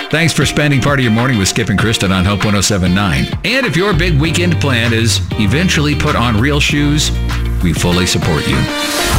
Thanks for spending part of your morning with Skip and Kristen on Hope 107.9. And if your big weekend plan is eventually put on real shoes, we fully support you.